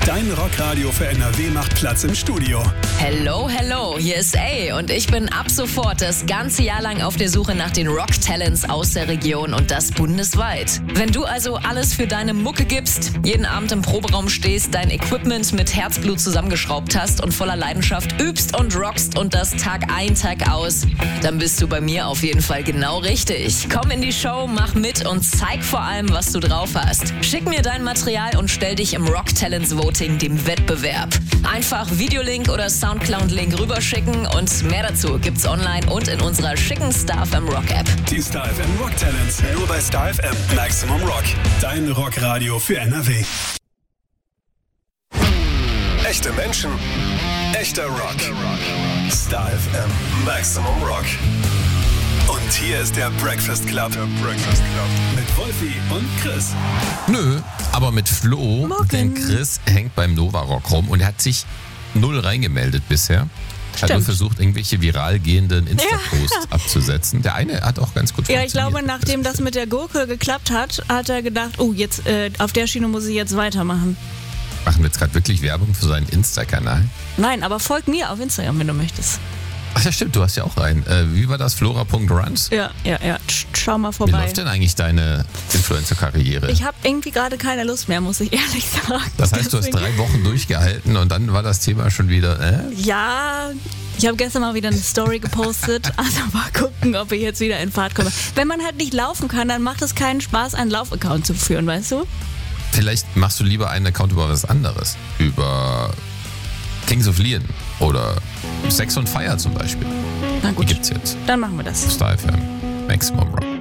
Dein Rockradio für NRW macht Platz im Studio. Hello, hello, hier ist A und ich bin ab sofort das ganze Jahr lang auf der Suche nach den Rock-Talents aus der Region und das bundesweit. Wenn du also alles für deine Mucke gibst, jeden Abend im Proberaum stehst, dein Equipment mit Herzblut zusammengeschraubt hast und voller Leidenschaft übst und rockst und das Tag ein, Tag aus, dann bist du bei mir auf jeden Fall genau richtig. Komm in die Show, mach mit und zeig vor allem, was du drauf hast. Schick mir dein Material und stell dich im Rock-Talents Voting, dem Wettbewerb. Einfach Videolink oder Soundcloud-Link rüberschicken und mehr dazu gibt's online und in unserer schicken StarFM Rock App. Die StarFM Rock Talents, nur bei StarFM Maximum Rock. Dein Rockradio für NRW. Echte Menschen, echter Rock. StarFM Maximum Rock. Und hier ist der Breakfast Club. Mit Wolfi und Chris. Nö, aber mit Flo, Morgen. denn Chris hängt beim Nova Rock rum und er hat sich null reingemeldet bisher. Er hat nur versucht, irgendwelche viral gehenden Insta-Posts abzusetzen. Der eine hat auch ganz gut funktioniert. Ja, ich glaube, nachdem das mit der Gurke geklappt hat, hat er gedacht, oh, jetzt auf der Schiene muss ich jetzt weitermachen. Machen wir jetzt gerade wirklich Werbung für seinen Insta-Kanal? Nein, aber folg mir auf Instagram, wenn du möchtest. Ach ja, stimmt, du hast ja auch einen. Wie war das? Flora.runs? Ja. Schau mal Wie vorbei. läuft denn eigentlich deine Influencer-Karriere? Ich habe irgendwie gerade keine Lust mehr, muss ich ehrlich sagen. Das heißt, du hast 3 Wochen durchgehalten und dann war das Thema schon wieder, Ja, ich habe gestern mal wieder eine Story gepostet. Also mal gucken, ob ich jetzt wieder in Fahrt komme. Wenn man halt nicht laufen kann, dann macht es keinen Spaß, einen Laufaccount zu führen, weißt du? Vielleicht machst du lieber einen Account über was anderes. Über Kings of Leon oder Sex on Fire zum Beispiel. Na Die gut, gibt's jetzt. dann machen wir das. StarFM Maximum Rock.